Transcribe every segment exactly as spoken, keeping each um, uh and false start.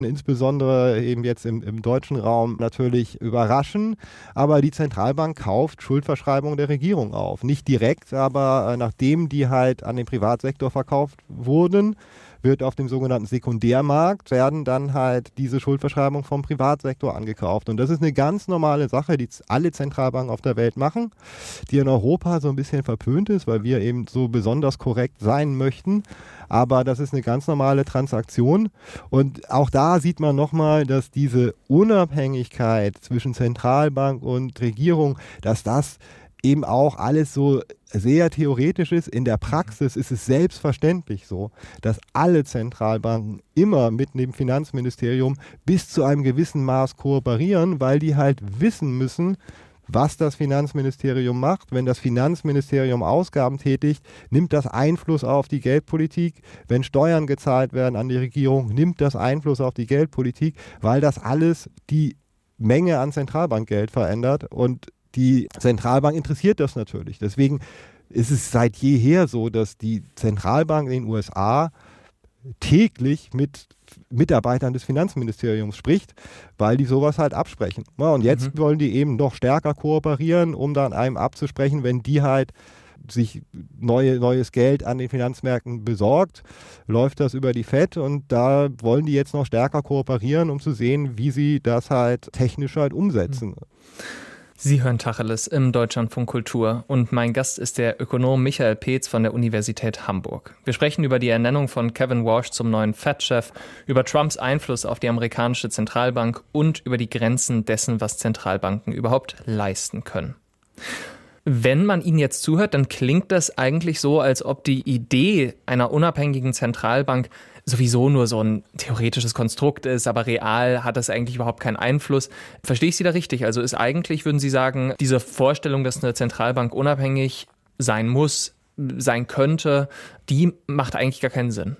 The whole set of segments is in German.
insbesondere eben jetzt im, im deutschen Raum natürlich überraschen. Aber die Zentralbank kauft Schuldverschreibungen der Regierung auf. Nicht direkt, aber äh, nachdem die halt an den Privatsektor verkauft wurden, wird auf dem sogenannten Sekundärmarkt, werden dann halt diese Schuldverschreibungen vom Privatsektor angekauft. Und das ist eine ganz normale Sache, die alle Zentralbanken auf der Welt machen, die in Europa so ein bisschen verpönt ist, weil wir eben so besonders korrekt sein möchten. Aber das ist eine ganz normale Transaktion. Und auch da sieht man nochmal, dass diese Unabhängigkeit zwischen Zentralbank und Regierung, dass das eben auch alles so sehr theoretisch ist. In der Praxis ist es selbstverständlich so, dass alle Zentralbanken immer mit dem Finanzministerium bis zu einem gewissen Maß kooperieren, weil die halt wissen müssen, was das Finanzministerium macht. Wenn das Finanzministerium Ausgaben tätigt, nimmt das Einfluss auf die Geldpolitik. Wenn Steuern gezahlt werden an die Regierung, nimmt das Einfluss auf die Geldpolitik, weil das alles die Menge an Zentralbankgeld verändert. Und die Zentralbank interessiert das natürlich. Deswegen ist es seit jeher so, dass die Zentralbank in den U S A täglich mit Mitarbeitern des Finanzministeriums spricht, weil die sowas halt absprechen. Ja, und jetzt mhm. wollen die eben noch stärker kooperieren, um dann einem abzusprechen, wenn die halt sich neue, neues Geld an den Finanzmärkten besorgt, läuft das über die Fed und da wollen die jetzt noch stärker kooperieren, um zu sehen, wie sie das halt technisch halt umsetzen. Mhm. Sie hören Tacheles im Deutschlandfunk Kultur und mein Gast ist der Ökonom Michael Peetz von der Universität Hamburg. Wir sprechen über die Ernennung von Kevin Warsh zum neuen Fed-Chef, über Trumps Einfluss auf die amerikanische Zentralbank und über die Grenzen dessen, was Zentralbanken überhaupt leisten können. Wenn man Ihnen jetzt zuhört, dann klingt das eigentlich so, als ob die Idee einer unabhängigen Zentralbank sowieso nur so ein theoretisches Konstrukt ist, aber real hat das eigentlich überhaupt keinen Einfluss. Verstehe ich Sie da richtig? Also ist eigentlich, würden Sie sagen, diese Vorstellung, dass eine Zentralbank unabhängig sein muss, sein könnte, die macht eigentlich gar keinen Sinn?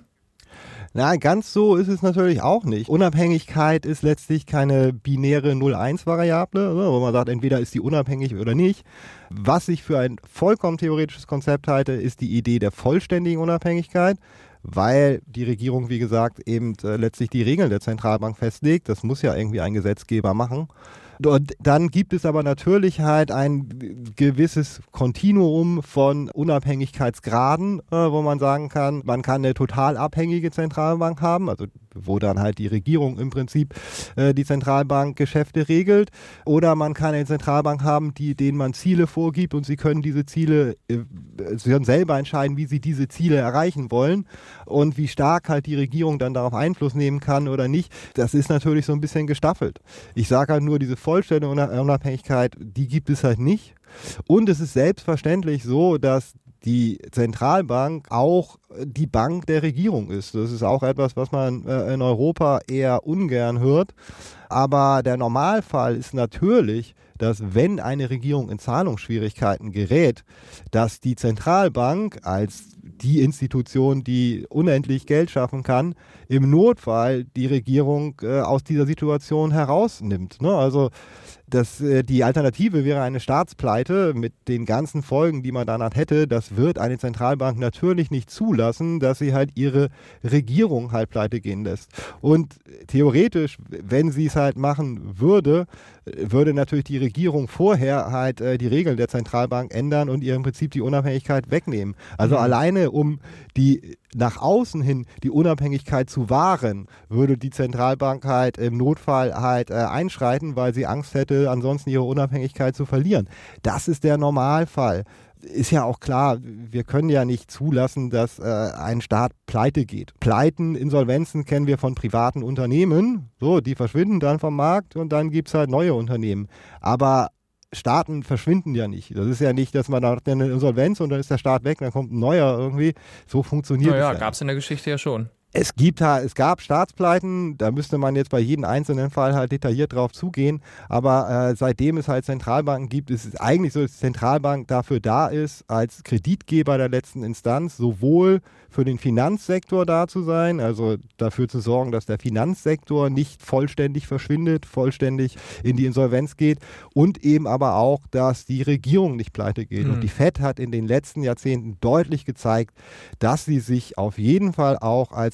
Na, ganz so ist es natürlich auch nicht. Unabhängigkeit ist letztlich keine binäre null eins Variable, wo man sagt, entweder ist die unabhängig oder nicht. Was ich für ein vollkommen theoretisches Konzept halte, ist die Idee der vollständigen Unabhängigkeit, weil die Regierung, wie gesagt, eben äh, letztlich die Regeln der Zentralbank festlegt. Das muss ja irgendwie ein Gesetzgeber machen. Und dann gibt es aber natürlich halt ein gewisses Kontinuum von Unabhängigkeitsgraden, äh, wo man sagen kann, man kann eine total abhängige Zentralbank haben, also wo dann halt die Regierung im Prinzip äh, die Zentralbankgeschäfte regelt. Oder man kann eine Zentralbank haben, die, denen man Ziele vorgibt und sie können diese Ziele, äh, sie können selber entscheiden, wie sie diese Ziele erreichen wollen und wie stark halt die Regierung dann darauf Einfluss nehmen kann oder nicht. Das ist natürlich so ein bisschen gestaffelt. Ich sage halt nur, diese vollständige Unabhängigkeit, die gibt es halt nicht. Und es ist selbstverständlich so, dass die Zentralbank auch die Bank der Regierung ist. Das ist auch etwas, was man äh, in Europa eher ungern hört. Aber der Normalfall ist natürlich, dass wenn eine Regierung in Zahlungsschwierigkeiten gerät, dass die Zentralbank als die Institution, die unendlich Geld schaffen kann, im Notfall die Regierung äh, aus dieser Situation herausnimmt. Ne? Also das, äh, die Alternative wäre eine Staatspleite mit den ganzen Folgen, die man danach hätte. Das wird eine Zentralbank natürlich nicht zulassen, dass sie halt ihre Regierung halt pleite gehen lässt. Und theoretisch, wenn sie es halt machen würde, würde natürlich die Regierung vorher halt äh, die Regeln der Zentralbank ändern und ihr im Prinzip die Unabhängigkeit wegnehmen. Also mhm. alleine um die nach außen hin die Unabhängigkeit zu wahren, würde die Zentralbank halt im Notfall halt äh, einschreiten, weil sie Angst hätte, ansonsten ihre Unabhängigkeit zu verlieren. Das ist der Normalfall. Ist ja auch klar, wir können ja nicht zulassen, dass äh, ein Staat pleite geht. Pleiten, Insolvenzen kennen wir von privaten Unternehmen. So, die verschwinden dann vom Markt und dann gibt es halt neue Unternehmen. Aber Staaten verschwinden ja nicht. Das ist ja nicht, dass man da eine Insolvenz und dann ist der Staat weg, dann kommt ein neuer irgendwie. So funktioniert es ja. Ja, gab es in der Geschichte ja schon. Es gibt es gab Staatspleiten, da müsste man jetzt bei jedem einzelnen Fall halt detailliert drauf zugehen, aber äh, seitdem es halt Zentralbanken gibt, ist es eigentlich so, dass die Zentralbank dafür da ist, als Kreditgeber der letzten Instanz sowohl für den Finanzsektor da zu sein, also dafür zu sorgen, dass der Finanzsektor nicht vollständig verschwindet, vollständig in die Insolvenz geht und eben aber auch, dass die Regierung nicht pleite geht. Mhm. Und die Fed hat in den letzten Jahrzehnten deutlich gezeigt, dass sie sich auf jeden Fall auch als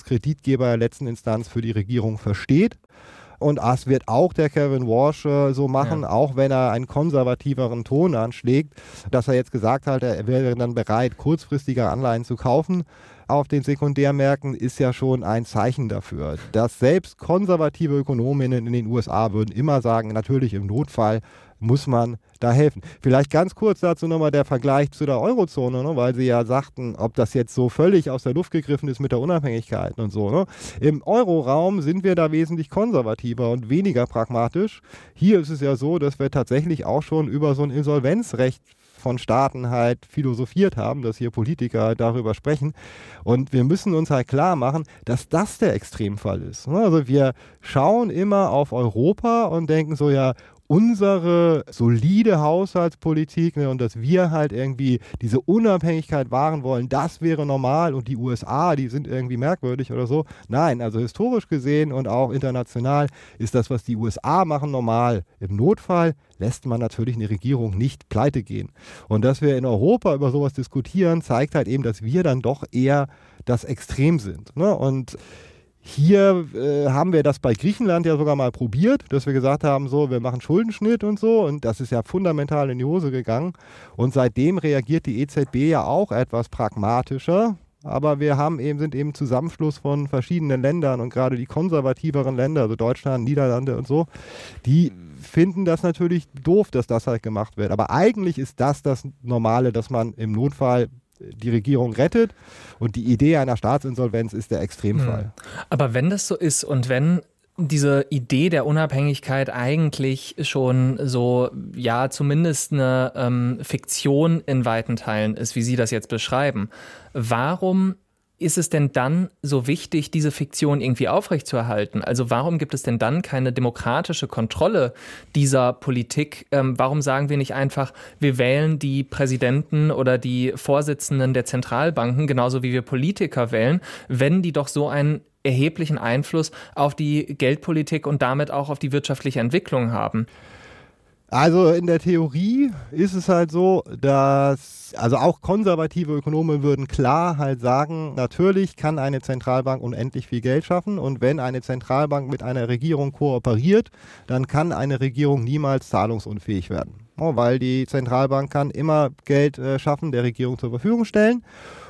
Kreditgeber in letzten Instanz für die Regierung versteht. Und das wird auch der Kevin Warsh äh, so machen, ja. auch wenn er einen konservativeren Ton anschlägt, dass er jetzt gesagt hat, er wäre dann bereit, kurzfristiger Anleihen zu kaufen auf den Sekundärmärkten, ist ja schon ein Zeichen dafür, dass selbst konservative Ökonominnen in den U S A würden immer sagen, natürlich im Notfall muss man da helfen. Vielleicht ganz kurz dazu nochmal der Vergleich zu der Eurozone, ne, weil Sie ja sagten, ob das jetzt so völlig aus der Luft gegriffen ist mit der Unabhängigkeit und so. Ne. Im Euroraum sind wir da wesentlich konservativer und weniger pragmatisch. Hier ist es ja so, dass wir tatsächlich auch schon über so ein Insolvenzrecht von Staaten halt philosophiert haben, dass hier Politiker darüber sprechen. Und wir müssen uns halt klar machen, dass das der Extremfall ist. Also wir schauen immer auf Europa und denken so, ja, unsere solide Haushaltspolitik, ne, und dass wir halt irgendwie diese Unabhängigkeit wahren wollen, das wäre normal und die U S A, die sind irgendwie merkwürdig oder so. Nein, also historisch gesehen und auch international ist das, was die U S A machen, normal. Im Notfall lässt man natürlich eine Regierung nicht pleite gehen. Und dass wir in Europa über sowas diskutieren, zeigt halt eben, dass wir dann doch eher das Extrem sind. Ne? Und hier äh, haben wir das bei Griechenland ja sogar mal probiert, dass wir gesagt haben, so, wir machen Schuldenschnitt und so, und das ist ja fundamental in die Hose gegangen. Und seitdem reagiert die E Z B ja auch etwas pragmatischer, aber wir haben eben, sind eben Zusammenschluss von verschiedenen Ländern, und gerade die konservativeren Länder, also Deutschland, Niederlande und so, die finden das natürlich doof, dass das halt gemacht wird. Aber eigentlich ist das das Normale, dass man im Notfall die Regierung rettet, und die Idee einer Staatsinsolvenz ist der Extremfall. Aber wenn das so ist und wenn diese Idee der Unabhängigkeit eigentlich schon so, ja, zumindest eine ähm, Fiktion in weiten Teilen ist, wie Sie das jetzt beschreiben, warum ist es denn dann so wichtig, diese Fiktion irgendwie aufrechtzuerhalten? Also warum gibt es denn dann keine demokratische Kontrolle dieser Politik? Ähm, warum sagen wir nicht einfach, wir wählen die Präsidenten oder die Vorsitzenden der Zentralbanken, genauso wie wir Politiker wählen, wenn die doch so einen erheblichen Einfluss auf die Geldpolitik und damit auch auf die wirtschaftliche Entwicklung haben? Also in der Theorie ist es halt so, dass, also auch konservative Ökonomen würden klar halt sagen, natürlich kann eine Zentralbank unendlich viel Geld schaffen, und wenn eine Zentralbank mit einer Regierung kooperiert, dann kann eine Regierung niemals zahlungsunfähig werden. Oh, weil die Zentralbank kann immer Geld äh, schaffen, der Regierung zur Verfügung stellen.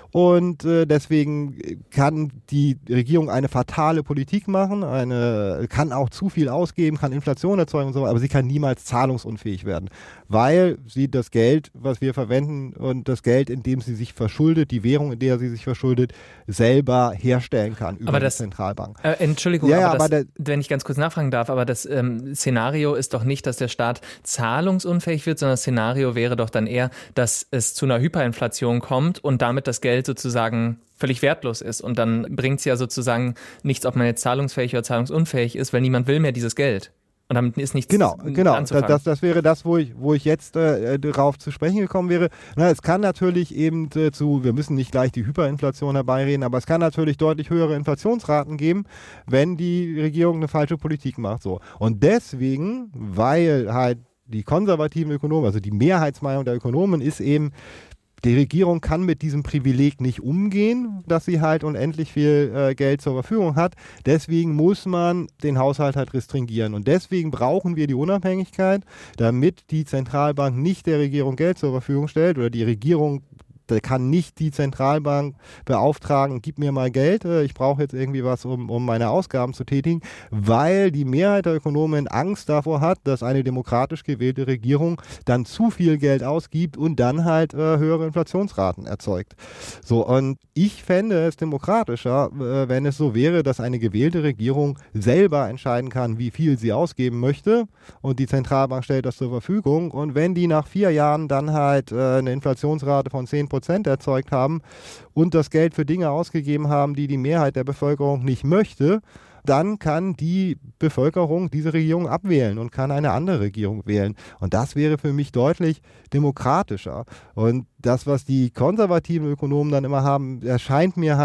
Und äh, deswegen kann die Regierung eine fatale Politik machen, eine, kann auch zu viel ausgeben, kann Inflation erzeugen und so, aber sie kann niemals zahlungsunfähig werden, weil sie das Geld, was wir verwenden, und das Geld, in dem sie sich verschuldet, die Währung, in der sie sich verschuldet, selber herstellen kann über aber das, die Zentralbank. Äh, Entschuldigung, ja, ja, aber, aber das, der, wenn ich ganz kurz nachfragen darf, aber das ähm, Szenario ist doch nicht, dass der Staat zahlungsunfähig wird, sondern das Szenario wäre doch dann eher, dass es zu einer Hyperinflation kommt und damit das Geld sozusagen völlig wertlos ist. Und dann bringt es ja sozusagen nichts, ob man jetzt zahlungsfähig oder zahlungsunfähig ist, weil niemand will mehr dieses Geld. Und damit ist nichts genau, genau. anzufangen. Das, das wäre das, wo ich, wo ich jetzt äh, darauf zu sprechen gekommen wäre. Na, es kann natürlich eben äh, zu, wir müssen nicht gleich die Hyperinflation herbeireden, aber es kann natürlich deutlich höhere Inflationsraten geben, wenn die Regierung eine falsche Politik macht. So. Und deswegen, weil halt die konservativen Ökonomen, also die Mehrheitsmeinung der Ökonomen ist eben, die Regierung kann mit diesem Privileg nicht umgehen, dass sie halt unendlich viel äh, Geld zur Verfügung hat. Deswegen muss man den Haushalt halt restringieren. Und deswegen brauchen wir die Unabhängigkeit, damit die Zentralbank nicht der Regierung Geld zur Verfügung stellt, oder die Regierung der kann nicht die Zentralbank beauftragen, gib mir mal Geld, ich brauche jetzt irgendwie was, um, um meine Ausgaben zu tätigen, weil die Mehrheit der Ökonomen Angst davor hat, dass eine demokratisch gewählte Regierung dann zu viel Geld ausgibt und dann halt äh, höhere Inflationsraten erzeugt. So, und ich fände es demokratischer, äh, wenn es so wäre, dass eine gewählte Regierung selber entscheiden kann, wie viel sie ausgeben möchte, und die Zentralbank stellt das zur Verfügung, und wenn die nach vier Jahren dann halt äh, eine Inflationsrate von zehn Prozent erzeugt haben und das Geld für Dinge ausgegeben haben, die die Mehrheit der Bevölkerung nicht möchte, dann kann die Bevölkerung diese Regierung abwählen und kann eine andere Regierung wählen. Und das wäre für mich deutlich demokratischer. Und das, was die konservativen Ökonomen dann immer haben, erscheint mir halt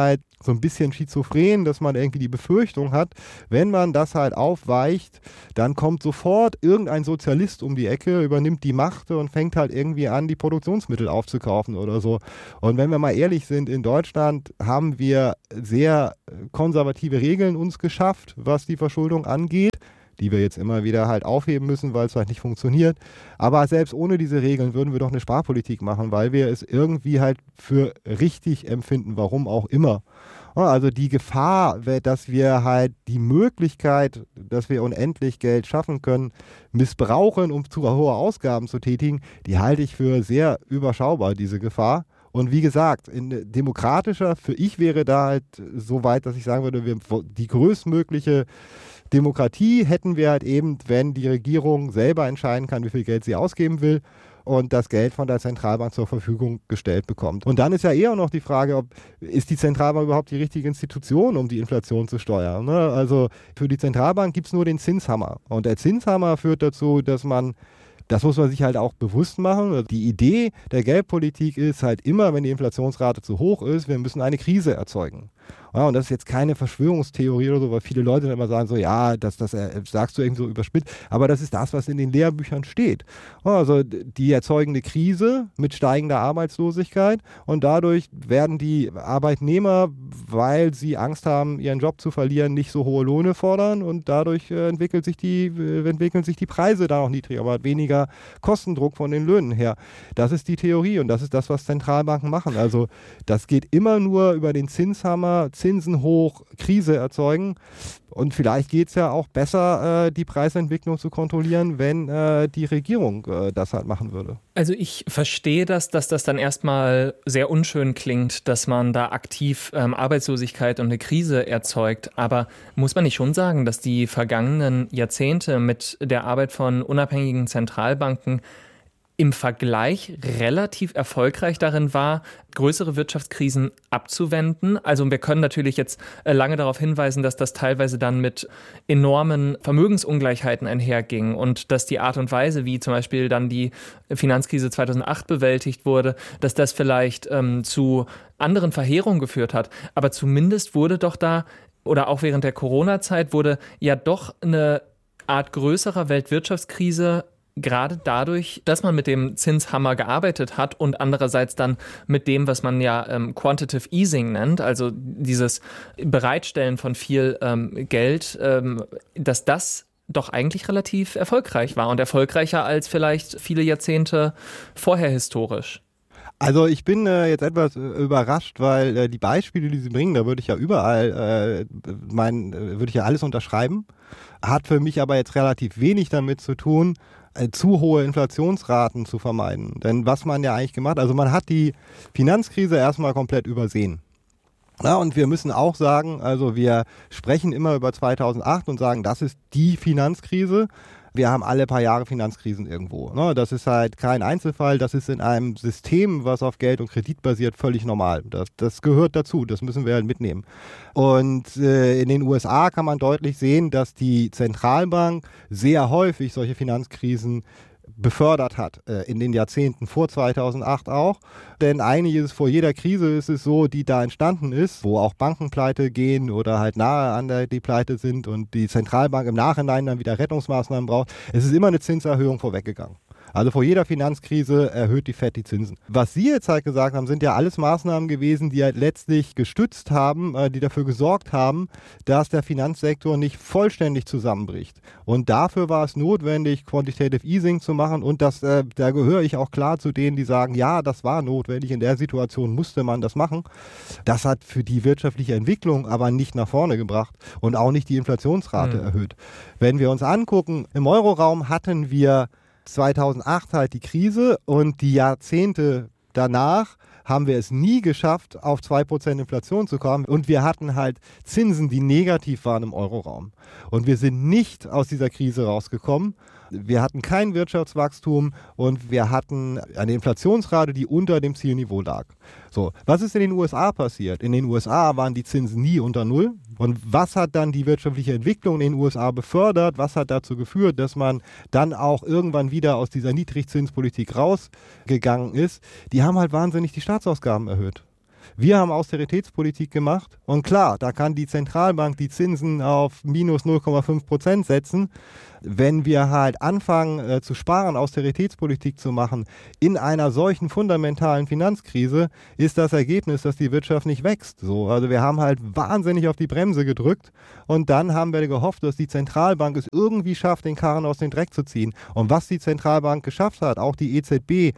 so ein bisschen schizophren, dass man irgendwie die Befürchtung hat, wenn man das halt aufweicht, dann kommt sofort irgendein Sozialist um die Ecke, übernimmt die Macht und fängt halt irgendwie an, die Produktionsmittel aufzukaufen oder so. Und wenn wir mal ehrlich sind, in Deutschland haben wir sehr konservative Regeln uns geschafft, was die Verschuldung angeht, die wir jetzt immer wieder halt aufheben müssen, weil es halt nicht funktioniert. Aber selbst ohne diese Regeln würden wir doch eine Sparpolitik machen, weil wir es irgendwie halt für richtig empfinden, warum auch immer. Also die Gefahr, dass wir halt die Möglichkeit, dass wir unendlich Geld schaffen können, missbrauchen, um zu hohe Ausgaben zu tätigen, die halte ich für sehr überschaubar, diese Gefahr. Und wie gesagt, in demokratischer, für ich wäre da halt so weit, dass ich sagen würde, wir, die größtmögliche Demokratie hätten wir halt eben, wenn die Regierung selber entscheiden kann, wie viel Geld sie ausgeben will und das Geld von der Zentralbank zur Verfügung gestellt bekommt. Und dann ist ja eher noch die Frage, ob ist die Zentralbank überhaupt die richtige Institution, um die Inflation zu steuern. Ne? Also für die Zentralbank gibt es nur den Zinshammer. Und der Zinshammer führt dazu, dass man, das muss man sich halt auch bewusst machen. Die Idee der Geldpolitik ist halt immer, wenn die Inflationsrate zu hoch ist, wir müssen eine Krise erzeugen. Ja, und das ist jetzt keine Verschwörungstheorie oder so, weil viele Leute dann immer sagen so, ja, das, das äh, sagst du irgendwie so überspitzt, aber das ist das, was in den Lehrbüchern steht. Also die erzeugen eine Krise mit steigender Arbeitslosigkeit und dadurch werden die Arbeitnehmer, weil sie Angst haben, ihren Job zu verlieren, nicht so hohe Löhne fordern und dadurch äh, entwickelt sich die, äh, entwickeln sich die Preise da auch niedriger, aber hat weniger Kostendruck von den Löhnen her. Das ist die Theorie und das ist das, was Zentralbanken machen. Also das geht immer nur über den Zinshammer, Zinsen hoch, Krise erzeugen. Und vielleicht geht es ja auch besser, äh, die Preisentwicklung zu kontrollieren, wenn äh, die Regierung äh, das halt machen würde. Also ich verstehe das, dass das dann erstmal sehr unschön klingt, dass man da aktiv ähm, Arbeitslosigkeit und eine Krise erzeugt. Aber muss man nicht schon sagen, dass die vergangenen Jahrzehnte mit der Arbeit von unabhängigen Zentralbanken im Vergleich relativ erfolgreich darin war, größere Wirtschaftskrisen abzuwenden. Also wir können natürlich jetzt lange darauf hinweisen, dass das teilweise dann mit enormen Vermögensungleichheiten einherging und dass die Art und Weise, wie zum Beispiel dann die Finanzkrise zweitausendacht bewältigt wurde, dass das vielleicht ähm, zu anderen Verheerungen geführt hat. Aber zumindest wurde doch da, oder auch während der Corona-Zeit, wurde ja doch eine Art größerer Weltwirtschaftskrise gerade dadurch, dass man mit dem Zinshammer gearbeitet hat und andererseits dann mit dem, was man ja ähm, Quantitative Easing nennt, also dieses Bereitstellen von viel ähm, Geld, ähm, dass das doch eigentlich relativ erfolgreich war und erfolgreicher als vielleicht viele Jahrzehnte vorher historisch. Also ich bin äh, jetzt etwas äh, überrascht, weil äh, die Beispiele, die Sie bringen, da würde ich ja überall, äh, mein, äh, würde ich ja alles unterschreiben, hat für mich aber jetzt relativ wenig damit zu tun, äh, zu hohe Inflationsraten zu vermeiden. Denn was man ja eigentlich gemacht hat, also man hat die Finanzkrise erstmal komplett übersehen. Ja, und wir müssen auch sagen, also wir sprechen immer über zweitausendacht und sagen, das ist die Finanzkrise. Wir haben alle paar Jahre Finanzkrisen irgendwo. Ne? Das ist halt kein Einzelfall, das ist in einem System, was auf Geld und Kredit basiert, völlig normal. Das, das gehört dazu, das müssen wir halt mitnehmen. Und äh, in den U S A kann man deutlich sehen, dass die Zentralbank sehr häufig solche Finanzkrisen befördert hat, äh, in den Jahrzehnten vor zweitausendacht auch. Denn eigentlich ist es vor jeder Krise ist es so, die da entstanden ist, wo auch Banken pleite gehen oder halt nahe an der die pleite sind und die Zentralbank im Nachhinein dann wieder Rettungsmaßnahmen braucht. Es ist immer eine Zinserhöhung vorweggegangen. Also vor jeder Finanzkrise erhöht die Fed die Zinsen. Was Sie jetzt halt gesagt haben, sind ja alles Maßnahmen gewesen, die halt letztlich gestützt haben, äh, die dafür gesorgt haben, dass der Finanzsektor nicht vollständig zusammenbricht. Und dafür war es notwendig, Quantitative Easing zu machen. Und das, äh, da gehöre ich auch klar zu denen, die sagen, ja, das war notwendig, in der Situation musste man das machen. Das hat für die wirtschaftliche Entwicklung aber nicht nach vorne gebracht und auch nicht die Inflationsrate mhm. erhöht. Wenn wir uns angucken, im Euroraum hatten wir zweitausendacht halt die Krise und die Jahrzehnte danach haben wir es nie geschafft, auf zwei Prozent Inflation zu kommen. Und wir hatten halt Zinsen, die negativ waren im Euroraum. Und wir sind nicht aus dieser Krise rausgekommen. Wir hatten kein Wirtschaftswachstum und wir hatten eine Inflationsrate, die unter dem Zielniveau lag. So, was ist in den U S A passiert? In den U S A waren die Zinsen nie unter Null. Und was hat dann die wirtschaftliche Entwicklung in den U S A befördert? Was hat dazu geführt, dass man dann auch irgendwann wieder aus dieser Niedrigzinspolitik rausgegangen ist? Die haben halt wahnsinnig die Staatsausgaben erhöht. Wir haben Austeritätspolitik gemacht und klar, da kann die Zentralbank die Zinsen auf minus null Komma fünf Prozent setzen. Wenn wir halt anfangen äh, zu sparen, Austeritätspolitik zu machen, in einer solchen fundamentalen Finanzkrise, ist das Ergebnis, dass die Wirtschaft nicht wächst. So, also wir haben halt wahnsinnig auf die Bremse gedrückt und dann haben wir gehofft, dass die Zentralbank es irgendwie schafft, den Karren aus dem Dreck zu ziehen. Und was die Zentralbank geschafft hat, auch die E Z B,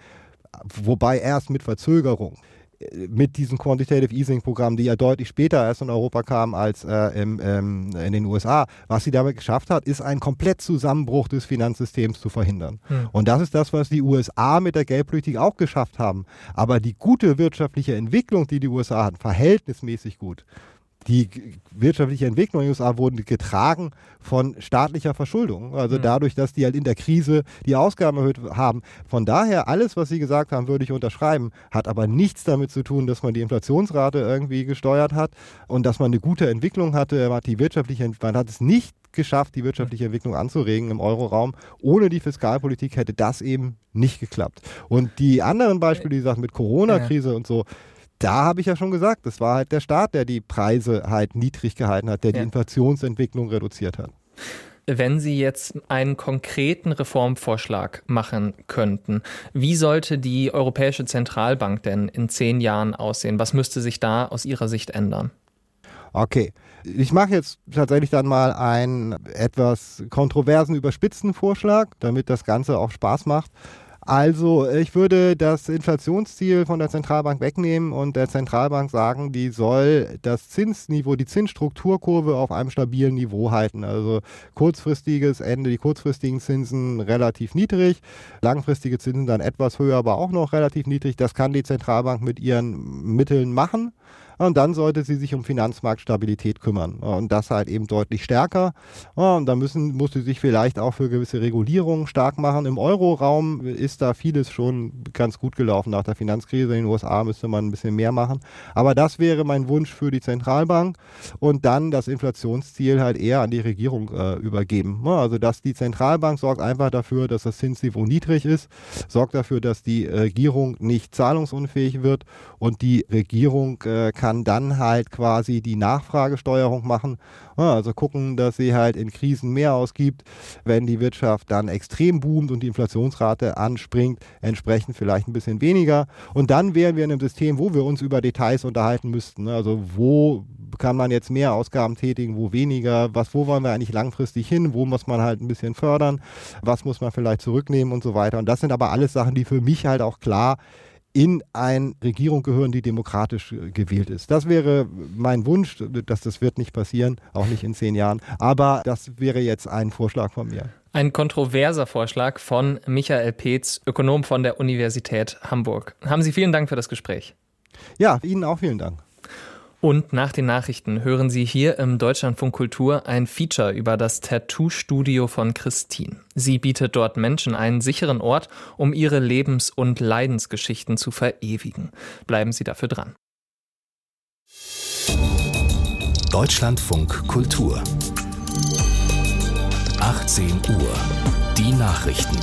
wobei erst mit Verzögerung, mit diesem Quantitative Easing Programm, die ja deutlich später erst in Europa kam als äh, im, ähm, in den U S A. Was sie damit geschafft hat, ist einen Komplettzusammenbruch des Finanzsystems zu verhindern. Hm. Und das ist das, was die U S A mit der Geldpolitik auch geschafft haben. Aber die gute wirtschaftliche Entwicklung, die die U S A hat, verhältnismäßig gut. Die wirtschaftliche Entwicklung in den U S A wurde getragen von staatlicher Verschuldung. Also mhm. dadurch, dass die halt in der Krise die Ausgaben erhöht haben. Von daher, alles, was Sie gesagt haben, würde ich unterschreiben, hat aber nichts damit zu tun, dass man die Inflationsrate irgendwie gesteuert hat und dass man eine gute Entwicklung hatte. Man hat, die wirtschaftliche, man hat es nicht geschafft, die wirtschaftliche Entwicklung anzuregen im Euroraum. Ohne die Fiskalpolitik hätte das eben nicht geklappt. Und die anderen Beispiele, die sagen mit Corona-Krise ja. und so, da habe ich ja schon gesagt, das war halt der Staat, der die Preise halt niedrig gehalten hat, der ja. die Inflationsentwicklung reduziert hat. Wenn Sie jetzt einen konkreten Reformvorschlag machen könnten, wie sollte die Europäische Zentralbank denn in zehn Jahren aussehen? Was müsste sich da aus Ihrer Sicht ändern? Okay, ich mache jetzt tatsächlich dann mal einen etwas kontroversen, überspitzten Vorschlag, damit das Ganze auch Spaß macht. Also ich würde das Inflationsziel von der Zentralbank wegnehmen und der Zentralbank sagen, die soll das Zinsniveau, die Zinsstrukturkurve auf einem stabilen Niveau halten. Also kurzfristiges Ende, die kurzfristigen Zinsen relativ niedrig, langfristige Zinsen dann etwas höher, aber auch noch relativ niedrig. Das kann die Zentralbank mit ihren Mitteln machen. Und dann sollte sie sich um Finanzmarktstabilität kümmern. Und das halt eben deutlich stärker. Und da müssen, muss sie sich vielleicht auch für gewisse Regulierungen stark machen. Im Euroraum ist da vieles schon ganz gut gelaufen nach der Finanzkrise. In den U S A müsste man ein bisschen mehr machen. Aber das wäre mein Wunsch für die Zentralbank. Und dann das Inflationsziel halt eher an die Regierung äh, übergeben. Also dass die Zentralbank sorgt einfach dafür, dass das Zinsniveau niedrig ist, sorgt dafür, dass die Regierung nicht zahlungsunfähig wird und die Regierung äh, kann kann dann halt quasi die Nachfragesteuerung machen, also gucken, dass sie halt in Krisen mehr ausgibt, wenn die Wirtschaft dann extrem boomt und die Inflationsrate anspringt, entsprechend vielleicht ein bisschen weniger und dann wären wir in einem System, wo wir uns über Details unterhalten müssten, also wo kann man jetzt mehr Ausgaben tätigen, wo weniger, was, wo wollen wir eigentlich langfristig hin, wo muss man halt ein bisschen fördern, was muss man vielleicht zurücknehmen und so weiter und das sind aber alles Sachen, die für mich halt auch klar in eine Regierung gehören, die demokratisch gewählt ist. Das wäre mein Wunsch, dass das wird nicht passieren, auch nicht in zehn Jahren. Aber das wäre jetzt ein Vorschlag von mir. Ein kontroverser Vorschlag von Michael Peetz, Ökonom von der Universität Hamburg. Haben Sie vielen Dank für das Gespräch. Ja, Ihnen auch vielen Dank. Und nach den Nachrichten hören Sie hier im Deutschlandfunk Kultur ein Feature über das Tattoo-Studio von Christine. Sie bietet dort Menschen einen sicheren Ort, um ihre Lebens- und Leidensgeschichten zu verewigen. Bleiben Sie dafür dran. Deutschlandfunk Kultur. achtzehn Uhr. Die Nachrichten.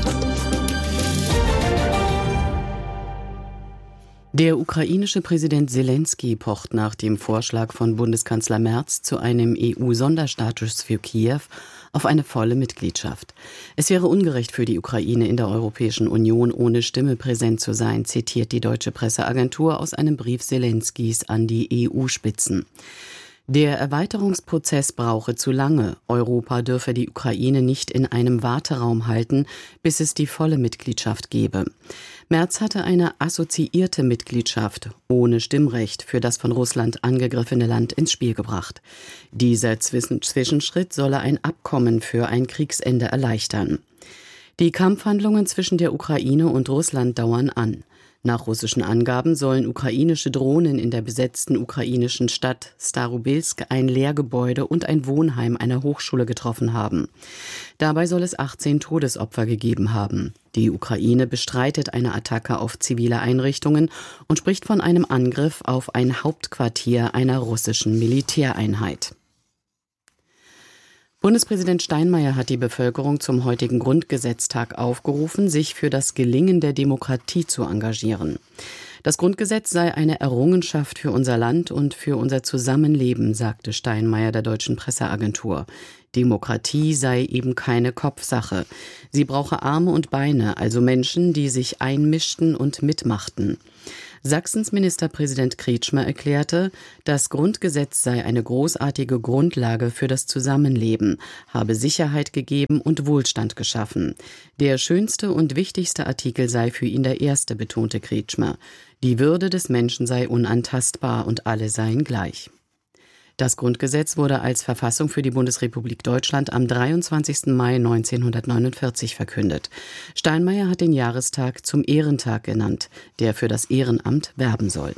Der ukrainische Präsident Selenskyj pocht nach dem Vorschlag von Bundeskanzler Merz zu einem E U-Sonderstatus für Kiew auf eine volle Mitgliedschaft. Es wäre ungerecht für die Ukraine, in der Europäischen Union ohne Stimme präsent zu sein, zitiert die deutsche Presseagentur aus einem Brief Selenskys an die E U-Spitzen. Der Erweiterungsprozess brauche zu lange. Europa dürfe die Ukraine nicht in einem Warteraum halten, bis es die volle Mitgliedschaft gebe. Merz hatte eine assoziierte Mitgliedschaft ohne Stimmrecht für das von Russland angegriffene Land ins Spiel gebracht. Dieser Zwischenschritt solle ein Abkommen für ein Kriegsende erleichtern. Die Kampfhandlungen zwischen der Ukraine und Russland dauern an. Nach russischen Angaben sollen ukrainische Drohnen in der besetzten ukrainischen Stadt Starobelsk ein Lehrgebäude und ein Wohnheim einer Hochschule getroffen haben. Dabei soll es achtzehn Todesopfer gegeben haben. Die Ukraine bestreitet eine Attacke auf zivile Einrichtungen und spricht von einem Angriff auf ein Hauptquartier einer russischen Militäreinheit. Bundespräsident Steinmeier hat die Bevölkerung zum heutigen Grundgesetztag aufgerufen, sich für das Gelingen der Demokratie zu engagieren. Das Grundgesetz sei eine Errungenschaft für unser Land und für unser Zusammenleben, sagte Steinmeier der Deutschen Presseagentur. Demokratie sei eben keine Kopfsache. Sie brauche Arme und Beine, also Menschen, die sich einmischten und mitmachten. Sachsens Ministerpräsident Kretschmer erklärte, das Grundgesetz sei eine großartige Grundlage für das Zusammenleben, habe Sicherheit gegeben und Wohlstand geschaffen. Der schönste und wichtigste Artikel sei für ihn der erste, betonte Kretschmer. Die Würde des Menschen sei unantastbar und alle seien gleich. Das Grundgesetz wurde als Verfassung für die Bundesrepublik Deutschland am dreiundzwanzigsten Mai neunzehnhundertneunundvierzig verkündet. Steinmeier hat den Jahrestag zum Ehrentag genannt, der für das Ehrenamt werben soll.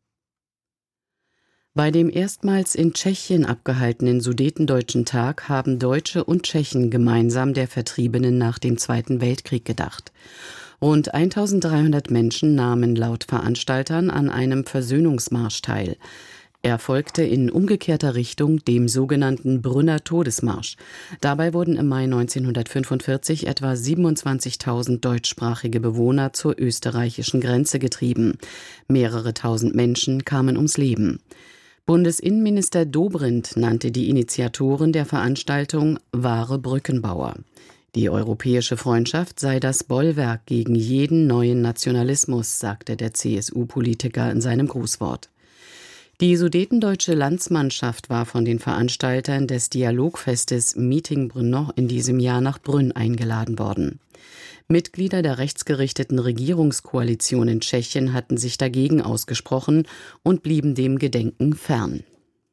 Bei dem erstmals in Tschechien abgehaltenen Sudetendeutschen Tag haben Deutsche und Tschechen gemeinsam der Vertriebenen nach dem Zweiten Weltkrieg gedacht. Rund eintausenddreihundert Menschen nahmen laut Veranstaltern an einem Versöhnungsmarsch teil. Er folgte in umgekehrter Richtung dem sogenannten Brünner Todesmarsch. Dabei wurden im Mai neunzehnhundertfünfundvierzig etwa siebenundzwanzigtausend deutschsprachige Bewohner zur österreichischen Grenze getrieben. Mehrere tausend Menschen kamen ums Leben. Bundesinnenminister Dobrindt nannte die Initiatoren der Veranstaltung wahre Brückenbauer. Die europäische Freundschaft sei das Bollwerk gegen jeden neuen Nationalismus, sagte der C S U-Politiker in seinem Grußwort. Die sudetendeutsche Landsmannschaft war von den Veranstaltern des Dialogfestes Meeting Brno in diesem Jahr nach Brünn eingeladen worden. Mitglieder der rechtsgerichteten Regierungskoalition in Tschechien hatten sich dagegen ausgesprochen und blieben dem Gedenken fern.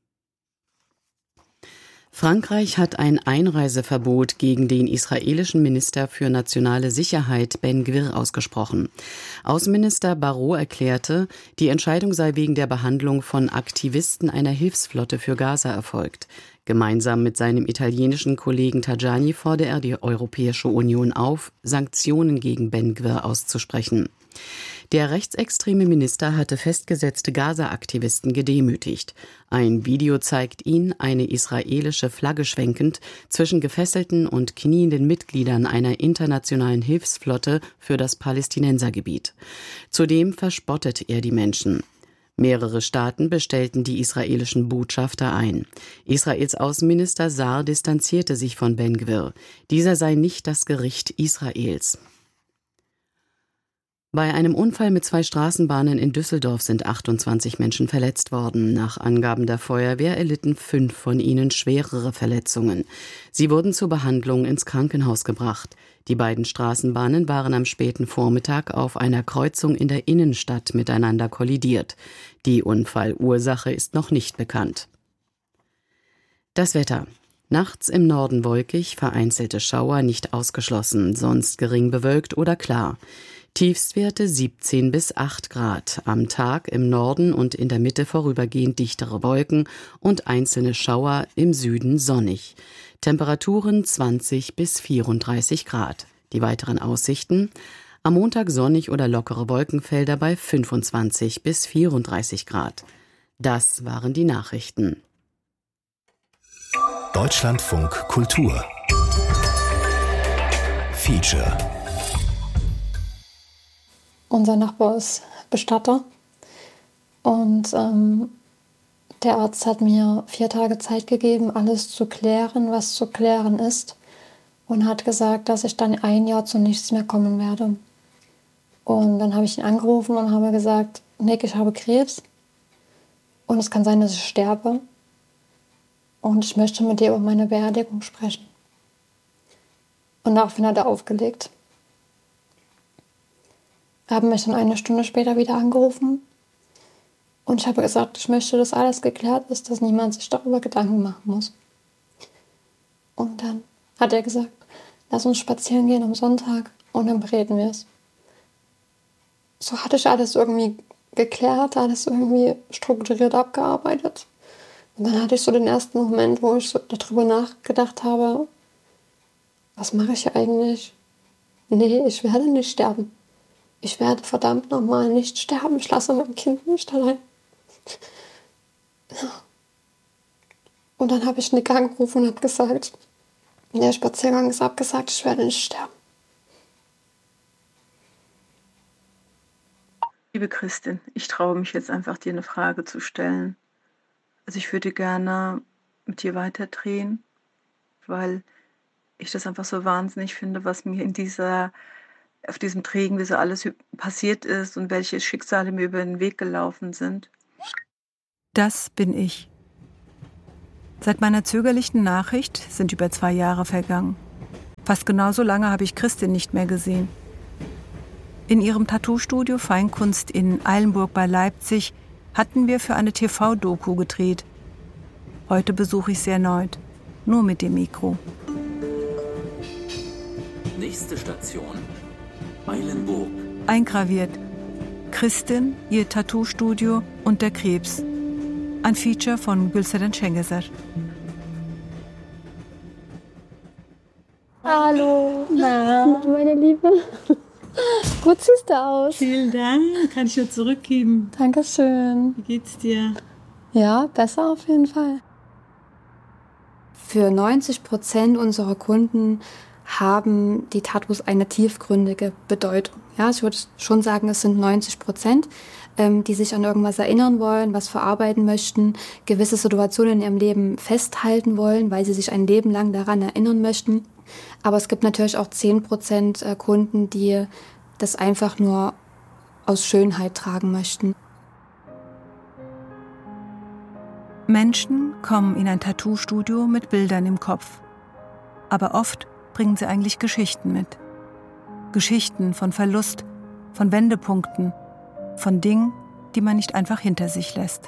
Frankreich hat ein Einreiseverbot gegen den israelischen Minister für nationale Sicherheit Ben Gvir ausgesprochen. Außenminister Barrot erklärte, die Entscheidung sei wegen der Behandlung von Aktivisten einer Hilfsflotte für Gaza erfolgt. Gemeinsam mit seinem italienischen Kollegen Tajani forderte er die Europäische Union auf, Sanktionen gegen Ben Gvir auszusprechen. Der rechtsextreme Minister hatte festgesetzte Gaza-Aktivisten gedemütigt. Ein Video zeigt ihn, eine israelische Flagge schwenkend, zwischen gefesselten und knienden Mitgliedern einer internationalen Hilfsflotte für das Palästinensergebiet. Zudem verspottet er die Menschen. Mehrere Staaten bestellten die israelischen Botschafter ein. Israels Außenminister Saar distanzierte sich von Ben Gvir. Dieser sei nicht das Gericht Israels. Bei einem Unfall mit zwei Straßenbahnen in Düsseldorf sind achtundzwanzig Menschen verletzt worden. Nach Angaben der Feuerwehr erlitten fünf von ihnen schwerere Verletzungen. Sie wurden zur Behandlung ins Krankenhaus gebracht. Die beiden Straßenbahnen waren am späten Vormittag auf einer Kreuzung in der Innenstadt miteinander kollidiert. Die Unfallursache ist noch nicht bekannt. Das Wetter. Nachts im Norden wolkig, vereinzelte Schauer nicht ausgeschlossen, sonst gering bewölkt oder klar. Tiefstwerte siebzehn bis acht Grad. Am Tag im Norden und in der Mitte vorübergehend dichtere Wolken und einzelne Schauer, im Süden sonnig. Temperaturen zwanzig bis vierunddreißig Grad. Die weiteren Aussichten: am Montag sonnig oder lockere Wolkenfelder bei fünfundzwanzig bis vierunddreißig Grad. Das waren die Nachrichten. Deutschlandfunk Kultur Feature. Unser Nachbar ist Bestatter und ähm, der Arzt hat mir vier Tage Zeit gegeben, alles zu klären, was zu klären ist, und hat gesagt, dass ich dann ein Jahr zu nichts mehr kommen werde. Und dann habe ich ihn angerufen und habe gesagt, Nick, ich habe Krebs und es kann sein, dass ich sterbe und ich möchte mit dir über meine Beerdigung sprechen. Und daraufhin hat er aufgelegt. Er hat mich dann eine Stunde später wieder angerufen und ich habe gesagt, ich möchte, dass alles geklärt ist, dass niemand sich darüber Gedanken machen muss. Und dann hat er gesagt, lass uns spazieren gehen am Sonntag und dann bereden wir es. So hatte ich alles irgendwie geklärt, alles irgendwie strukturiert abgearbeitet. Und dann hatte ich so den ersten Moment, wo ich so darüber nachgedacht habe, was mache ich eigentlich? Nee, ich werde nicht sterben. Ich werde verdammt nochmal nicht sterben. Ich lasse mein Kind nicht allein. Und dann habe ich Nick angerufen und habe gesagt, der Spaziergang ist abgesagt, ich werde nicht sterben. Liebe Christin, ich traue mich jetzt einfach, dir eine Frage zu stellen. Also ich würde gerne mit dir weiterdrehen, weil ich das einfach so wahnsinnig finde, was mir in dieser, auf diesem Drehen, wie so alles passiert ist und welche Schicksale mir über den Weg gelaufen sind. Das bin ich. Seit meiner zögerlichen Nachricht sind über zwei Jahre vergangen. Fast genauso lange habe ich Christin nicht mehr gesehen. In ihrem Tattoo-Studio Feinkunst in Eilenburg bei Leipzig hatten wir für eine T V-Doku gedreht. Heute besuche ich sie erneut, nur mit dem Mikro. Nächste Station, Eilenburg. Eingraviert: Christin, ihr Tattoo-Studio und der Krebs. Ein Feature von Gülseren Cengezer. Hallo, na, meine Liebe. Gut siehst du aus. Vielen Dank, kann ich nur zurückgeben. Dankeschön. Wie geht's dir? Ja, besser auf jeden Fall. Für neunzig Prozent unserer Kunden haben die Tattoos eine tiefgründige Bedeutung. Ja, ich würde schon sagen, es sind neunzig Prozent, ähm, die sich an irgendwas erinnern wollen, was verarbeiten möchten, gewisse Situationen in ihrem Leben festhalten wollen, weil sie sich ein Leben lang daran erinnern möchten. Aber es gibt natürlich auch zehn Prozent Kunden, die das einfach nur aus Schönheit tragen möchten. Menschen kommen in ein Tattoo-Studio mit Bildern im Kopf. Aber oft bringen sie eigentlich Geschichten mit. Geschichten von Verlust, von Wendepunkten, von Dingen, die man nicht einfach hinter sich lässt.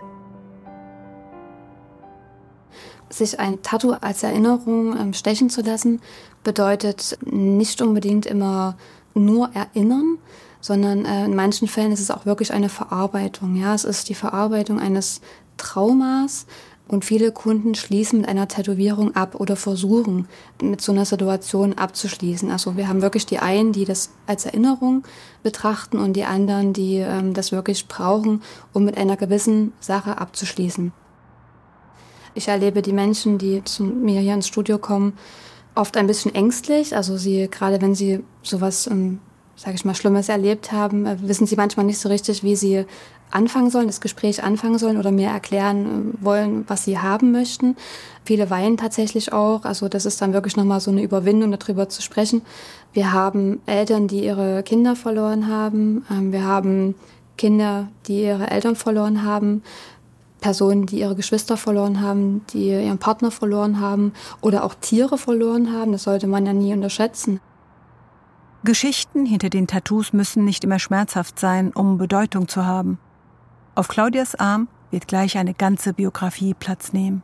Sich ein Tattoo als Erinnerung ähm, stechen zu lassen, bedeutet nicht unbedingt immer nur erinnern, sondern äh, in manchen Fällen ist es auch wirklich eine Verarbeitung. Ja, es ist die Verarbeitung eines Traumas und viele Kunden schließen mit einer Tätowierung ab oder versuchen, mit so einer Situation abzuschließen. Also wir haben wirklich die einen, die das als Erinnerung betrachten und die anderen, die ähm, das wirklich brauchen, um mit einer gewissen Sache abzuschließen. Ich erlebe die Menschen, die zu mir hier ins Studio kommen, oft ein bisschen ängstlich. Also sie, gerade wenn sie sowas, ähm, sage ich mal, Schlimmes erlebt haben, äh, wissen sie manchmal nicht so richtig, wie sie anfangen sollen, das Gespräch anfangen sollen oder mir erklären äh, wollen, was sie haben möchten. Viele weinen tatsächlich auch. Also das ist dann wirklich nochmal so eine Überwindung, darüber zu sprechen. Wir haben Eltern, die ihre Kinder verloren haben. Ähm, wir haben Kinder, die ihre Eltern verloren haben. Personen, die ihre Geschwister verloren haben, die ihren Partner verloren haben oder auch Tiere verloren haben. Das sollte man ja nie unterschätzen. Geschichten hinter den Tattoos müssen nicht immer schmerzhaft sein, um Bedeutung zu haben. Auf Claudias Arm wird gleich eine ganze Biografie Platz nehmen.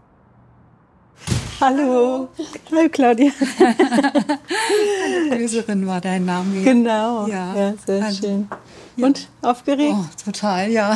Hallo. Hallo Claudia. Gülseren war dein Name. Genau. Ja, ja sehr also, schön. Ja. Und aufgeregt? Oh, total, ja.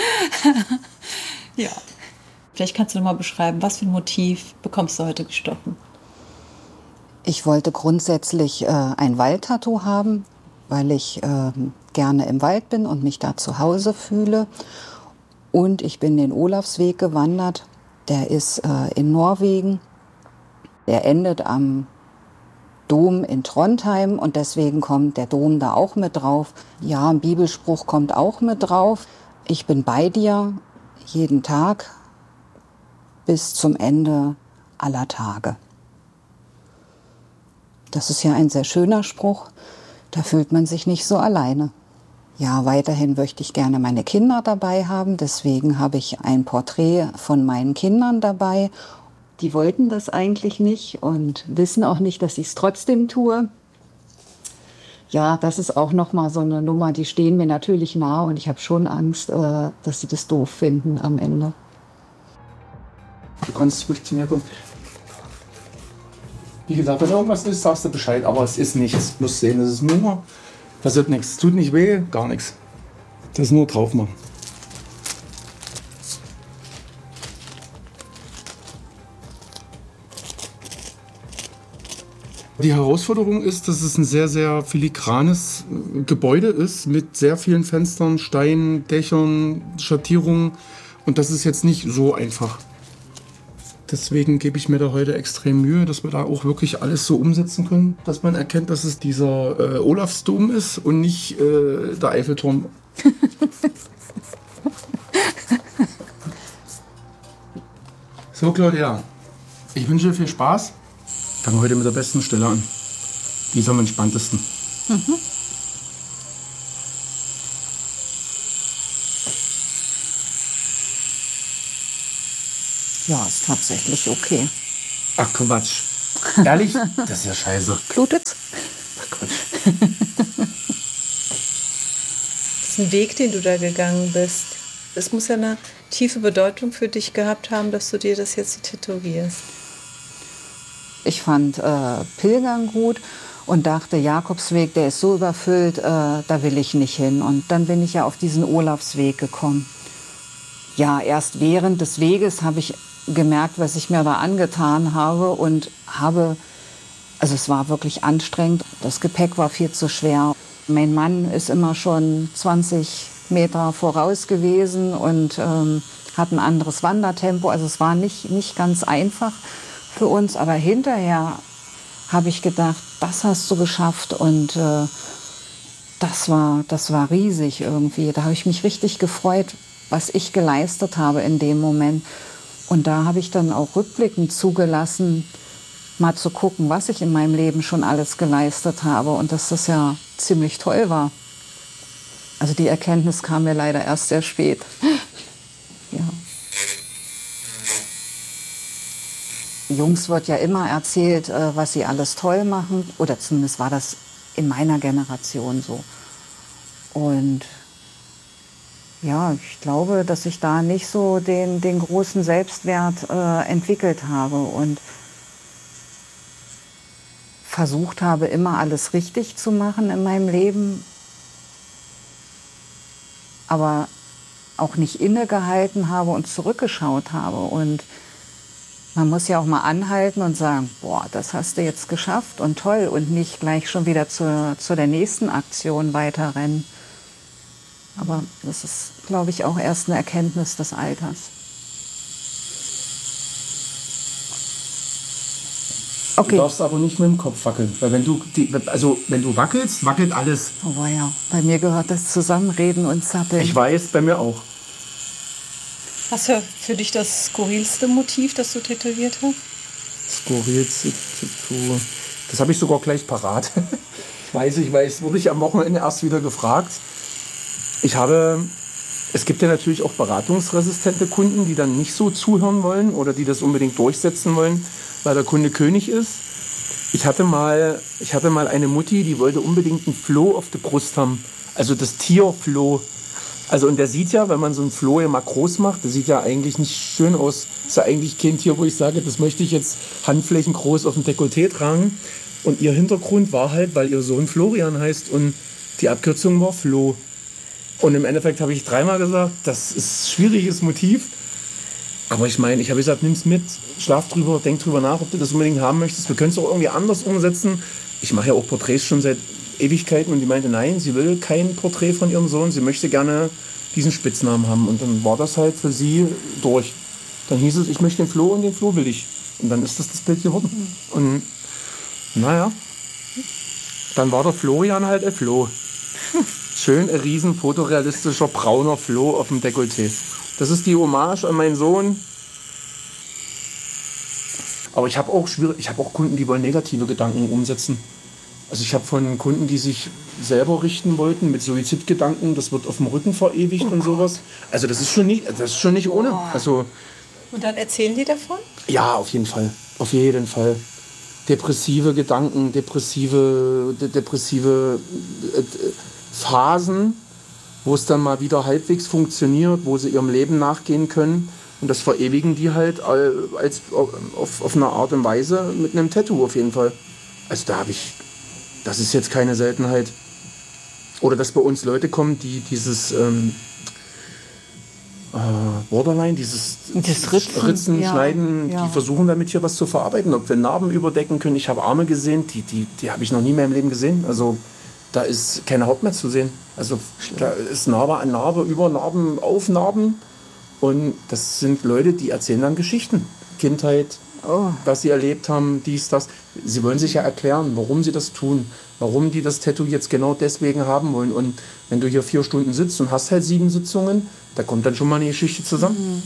Ja. Vielleicht kannst du noch mal beschreiben, was für ein Motiv bekommst du heute gestochen? Ich wollte grundsätzlich äh, ein Waldtattoo haben, weil ich äh, gerne im Wald bin und mich da zu Hause fühle. Und ich bin den Olavsweg gewandert. Der ist äh, in Norwegen. Der endet am Dom in Trondheim und deswegen kommt der Dom da auch mit drauf. Ja, ein Bibelspruch kommt auch mit drauf. Ich bin bei dir. Jeden Tag bis zum Ende aller Tage. Das ist ja ein sehr schöner Spruch, da fühlt man sich nicht so alleine. Ja, weiterhin möchte ich gerne meine Kinder dabei haben, deswegen habe ich ein Porträt von meinen Kindern dabei. Die wollten das eigentlich nicht und wissen auch nicht, dass ich es trotzdem tue. Ja, das ist auch noch mal so eine Nummer, die stehen mir natürlich nah und ich habe schon Angst, äh, dass sie das doof finden am Ende. Du kannst ruhig zu mir kommen. Wie gesagt, wenn irgendwas ist, sagst du Bescheid, aber es ist nichts. Du musst sehen, es ist nur, passiert nichts. Tut nicht weh, gar nichts. Das ist nur drauf machen. Die Herausforderung ist, dass es ein sehr, sehr filigranes Gebäude ist mit sehr vielen Fenstern, Steinen, Dächern, Schattierungen. Und das ist jetzt nicht so einfach. Deswegen gebe ich mir da heute extrem Mühe, dass wir da auch wirklich alles so umsetzen können, dass man erkennt, dass es dieser äh, Olafsdom ist und nicht äh, der Eiffelturm. So, Claudia, ich wünsche dir viel Spaß. Fangen heute mit der besten Stelle an. Die ist am entspanntesten. Mhm. Ja, ist tatsächlich okay. Ach Quatsch. Ehrlich? Das ist ja scheiße. Blutet's? Ach Quatsch. Das ist ein Weg, den du da gegangen bist. Es muss ja eine tiefe Bedeutung für dich gehabt haben, dass du dir das jetzt so tätowierst. Ich fand äh, Pilgern gut und dachte, Jakobsweg, der ist so überfüllt, äh, da will ich nicht hin. Und dann bin ich ja auf diesen Olafsweg gekommen. Ja, erst während des Weges habe ich gemerkt, was ich mir da angetan habe und habe, also es war wirklich anstrengend. Das Gepäck war viel zu schwer. Mein Mann ist immer schon zwanzig Meter voraus gewesen und ähm, hat ein anderes Wandertempo. Also es war nicht, nicht ganz einfach für uns, aber hinterher habe ich gedacht, das hast du geschafft und äh, das war, das war riesig irgendwie. Da habe ich mich richtig gefreut, was ich geleistet habe in dem Moment. Und da habe ich dann auch rückblickend zugelassen, mal zu gucken, was ich in meinem Leben schon alles geleistet habe und dass das ja ziemlich toll war. Also die Erkenntnis kam mir leider erst sehr spät. Ja. Jungs wird ja immer erzählt, was sie alles toll machen. Oder zumindest war das in meiner Generation so. Und ja, ich glaube, dass ich da nicht so den, den großen Selbstwert äh, entwickelt habe und versucht habe, immer alles richtig zu machen in meinem Leben, aber auch nicht innegehalten habe und zurückgeschaut habe. Und man muss ja auch mal anhalten und sagen, boah, das hast du jetzt geschafft und toll und nicht gleich schon wieder zu, zu der nächsten Aktion weiterrennen. Aber das ist, glaube ich, auch erst eine Erkenntnis des Alters. Okay. Du darfst aber nicht mit dem Kopf wackeln, weil wenn du, die, also wenn du wackelst, wackelt alles. Oh ja, bei mir gehört das Zusammenreden und Zappeln. Ich weiß, bei mir auch. Was war für dich das skurrilste Motiv, das du tätowiert hast? Skurrilste Tattoo. Das habe ich sogar gleich parat. Ich weiß, ich weiß, wurde ich am Wochenende erst wieder gefragt. Ich habe, es gibt ja natürlich auch beratungsresistente Kunden, die dann nicht so zuhören wollen oder die das unbedingt durchsetzen wollen, weil der Kunde König ist. Ich hatte mal, ich hatte mal eine Mutti, die wollte unbedingt einen Floh auf der Brust haben. Also das Tierfloh. Also und der sieht ja, wenn man so einen Floh ja mal groß macht, der sieht ja eigentlich nicht schön aus. Das ist ja eigentlich kein Tier, wo ich sage, das möchte ich jetzt handflächengroß auf dem Dekolleté tragen. Und ihr Hintergrund war halt, weil ihr Sohn Florian heißt und die Abkürzung war Floh. Und im Endeffekt habe ich dreimal gesagt, das ist ein schwieriges Motiv. Aber ich meine, ich habe gesagt, nimm's mit, schlaf drüber, denk drüber nach, ob du das unbedingt haben möchtest. Wir können es auch irgendwie anders umsetzen. Ich mache ja auch Porträts schon seit Ewigkeiten und die meinte, nein, sie will kein Porträt von ihrem Sohn, sie möchte gerne diesen Spitznamen haben. Und dann war das halt für sie durch. Dann hieß es, ich möchte den Floh und den Floh will ich. Und dann ist das das Bild geworden. Und naja, dann war der Florian halt ein Floh. Schön ein riesen fotorealistischer brauner Floh auf dem Dekolleté. Das ist die Hommage an meinen Sohn. Aber ich habe auch, ich hab auch Kunden, die wollen negative Gedanken umsetzen. Also ich habe von Kunden, die sich selber richten wollten mit Suizidgedanken, das wird auf dem Rücken verewigt oh und sowas. Also das ist schon nicht, das ist schon nicht ohne. Also, und dann erzählen die davon? Ja, auf jeden Fall. Auf jeden Fall. Depressive Gedanken, depressive, de- depressive äh, Phasen, wo es dann mal wieder halbwegs funktioniert, wo sie ihrem Leben nachgehen können. Und das verewigen die halt als, auf, auf eine Art und Weise mit einem Tattoo auf jeden Fall. Also da habe ich, das ist jetzt keine Seltenheit. Oder dass bei uns Leute kommen, die dieses ähm, äh, Borderline, dieses das Ritzen, Ritzen ja, Schneiden, ja. die versuchen damit hier was zu verarbeiten. Ob wir Narben überdecken können. Ich habe Arme gesehen, die, die, die habe ich noch nie mehr im Leben gesehen. Also da ist keine Haut mehr zu sehen. Also da ist Narbe an Narbe, über Narben, auf Narben. Und das sind Leute, die erzählen dann Geschichten. Kindheit, oh. was sie erlebt haben, dies, das. Sie wollen sich ja erklären, warum sie das tun, warum die das Tattoo jetzt genau deswegen haben wollen. Und wenn du hier vier Stunden sitzt und hast halt sieben Sitzungen, da kommt dann schon mal eine Geschichte zusammen. Mhm.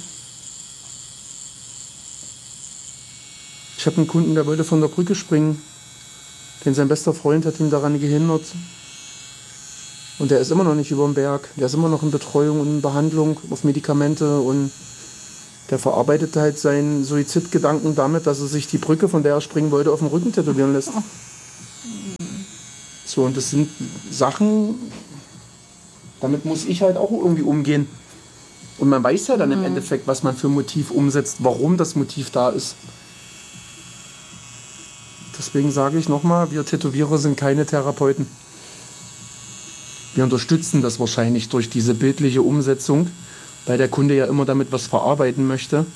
Ich habe einen Kunden, der wollte von der Brücke springen. Denn sein bester Freund hat ihn daran gehindert. Und der ist immer noch nicht über den Berg. Der ist immer noch in Betreuung und in Behandlung auf Medikamente. Und der verarbeitet halt seinen Suizidgedanken damit, dass er sich die Brücke, von der er springen wollte, auf dem Rücken tätowieren lässt. So, und das sind Sachen, damit muss ich halt auch irgendwie umgehen. Und man weiß ja dann im Endeffekt, was man für ein Motiv umsetzt, warum das Motiv da ist. Deswegen sage ich nochmal, wir Tätowierer sind keine Therapeuten. Wir unterstützen das wahrscheinlich durch diese bildliche Umsetzung, weil der Kunde ja immer damit was verarbeiten möchte.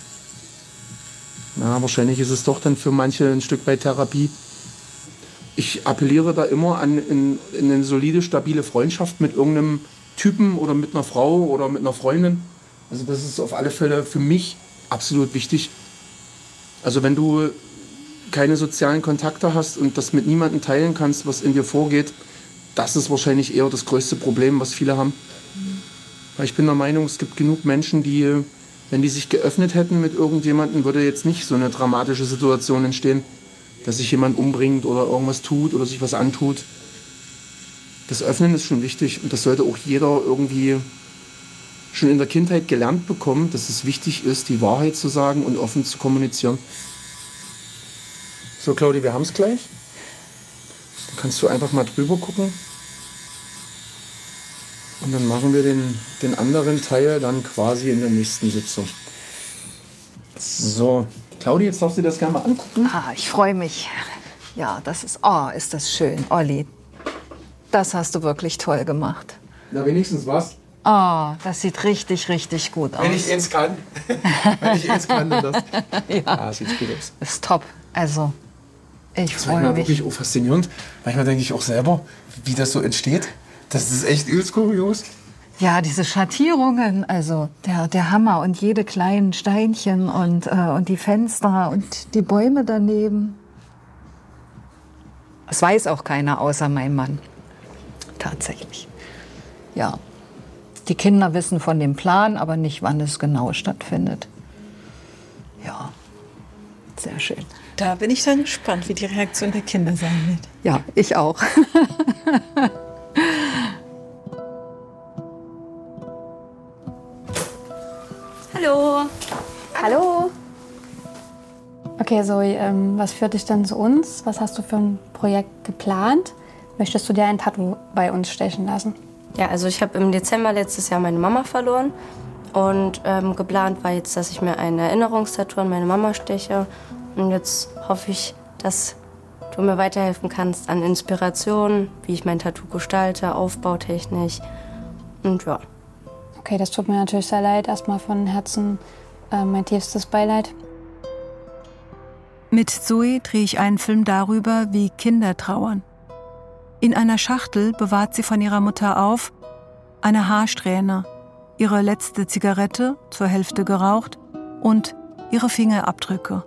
Na, wahrscheinlich ist es doch dann für manche ein Stück weit Therapie. Ich appelliere da immer an in, in eine solide, stabile Freundschaft mit irgendeinem Typen oder mit einer Frau oder mit einer Freundin. Also das ist auf alle Fälle für mich absolut wichtig. Also wenn du keine sozialen Kontakte hast und das mit niemandem teilen kannst, was in dir vorgeht, das ist wahrscheinlich eher das größte Problem, was viele haben. Weil ich bin der Meinung, es gibt genug Menschen, die, wenn die sich geöffnet hätten mit irgendjemandem, würde jetzt nicht so eine dramatische Situation entstehen, dass sich jemand umbringt oder irgendwas tut oder sich was antut. Das Öffnen ist schon wichtig und das sollte auch jeder irgendwie schon in der Kindheit gelernt bekommen, dass es wichtig ist, die Wahrheit zu sagen und offen zu kommunizieren. So, Claudi, wir haben es gleich. Dann kannst du einfach mal drüber gucken. Und dann machen wir den, den anderen Teil dann quasi in der nächsten Sitzung. So, Claudi, jetzt darfst du dir das gerne mal angucken. Ah, ich freue mich. Ja, das ist, oh, ist das schön. Olli, das hast du wirklich toll gemacht. Na, wenigstens was. Oh, das sieht richtig, richtig gut aus. Wenn ich eins kann. Wenn ich eins kann, dann das. Ja, ah, sieht gut aus. Ist top. Also, ich das freue mich. Das mich. ist wirklich auch faszinierend. Manchmal denke ich auch selber, wie das so entsteht. Das ist echt übelst kurios. Ja, diese Schattierungen, also der, der Hammer und jede kleinen Steinchen und, äh, und die Fenster und die Bäume daneben. Das weiß auch keiner außer mein Mann. Tatsächlich. Ja. Die Kinder wissen von dem Plan, aber nicht, wann es genau stattfindet. Ja, sehr schön. Da bin ich dann gespannt, wie die Reaktion der Kinder sein wird. Ja, ich auch. Hallo. Hallo. Okay, Zoe, ähm, was führt dich denn zu uns? Was hast du für ein Projekt geplant? Möchtest du dir ein Tattoo bei uns stechen lassen? Ja, also ich habe im Dezember letztes Jahr meine Mama verloren. Und ähm, geplant war jetzt, dass ich mir ein Erinnerungstattoo an meine Mama steche. Und jetzt hoffe ich, dass du mir weiterhelfen kannst an Inspirationen, wie ich mein Tattoo gestalte, aufbautechnisch. Und ja. Okay, das tut mir natürlich sehr leid. Erstmal von Herzen äh, mein tiefstes Beileid. Mit Zoe drehe ich einen Film darüber, wie Kinder trauern. In einer Schachtel bewahrt sie von ihrer Mutter auf eine Haarsträhne, ihre letzte Zigarette, zur Hälfte geraucht, und ihre Fingerabdrücke.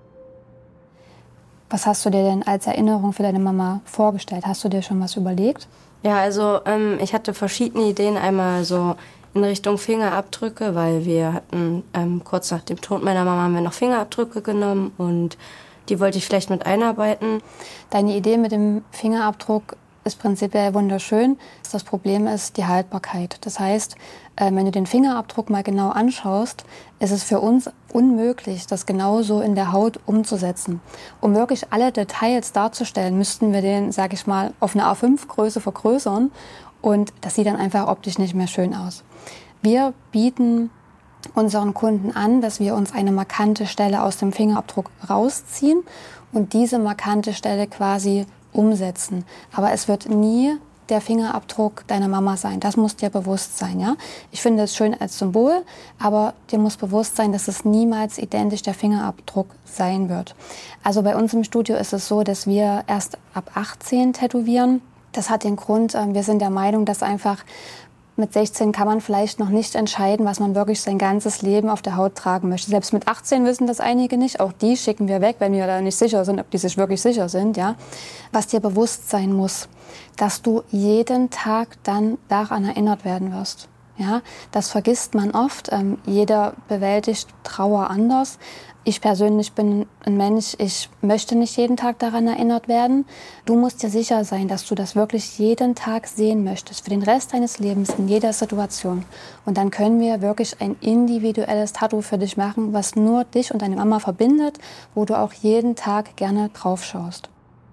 Was hast du dir denn als Erinnerung für deine Mama vorgestellt? Hast du dir schon was überlegt? Ja, also ähm, ich hatte verschiedene Ideen. Einmal so in Richtung Fingerabdrücke, weil wir hatten ähm, kurz nach dem Tod meiner Mama haben wir noch Fingerabdrücke genommen und die wollte ich vielleicht mit einarbeiten. Deine Idee mit dem Fingerabdruck ist prinzipiell wunderschön. Das Problem ist die Haltbarkeit. Das heißt, äh, wenn du den Fingerabdruck mal genau anschaust, ist es für uns unmöglich, das genauso in der Haut umzusetzen. Um wirklich alle Details darzustellen, müssten wir den, sag ich mal, auf eine A fünf Größe vergrößern und das sieht dann einfach optisch nicht mehr schön aus. Wir bieten unseren Kunden an, dass wir uns eine markante Stelle aus dem Fingerabdruck rausziehen und diese markante Stelle quasi umsetzen. Aber es wird nie der Fingerabdruck deiner Mama sein. Das muss dir bewusst sein. Ja? Ich finde es schön als Symbol, aber dir muss bewusst sein, dass es niemals identisch der Fingerabdruck sein wird. Also bei uns im Studio ist es so, dass wir erst ab achtzehn tätowieren. Das hat den Grund, wir sind der Meinung, dass einfach Mit sechzehn kann man vielleicht noch nicht entscheiden, was man wirklich sein ganzes Leben auf der Haut tragen möchte. Selbst mit achtzehn wissen das einige nicht. Auch die schicken wir weg, wenn wir da nicht sicher sind, ob die sich wirklich sicher sind. Ja? Was dir bewusst sein muss, dass du jeden Tag dann daran erinnert werden wirst. Ja? Das vergisst man oft. Ähm, jeder bewältigt Trauer anders. Ich persönlich bin ein Mensch, ich möchte nicht jeden Tag daran erinnert werden. Du musst dir sicher sein, dass du das wirklich jeden Tag sehen möchtest, für den Rest deines Lebens, in jeder Situation. Und dann können wir wirklich ein individuelles Tattoo für dich machen, was nur dich und deine Mama verbindet, wo du auch jeden Tag gerne drauf schaust.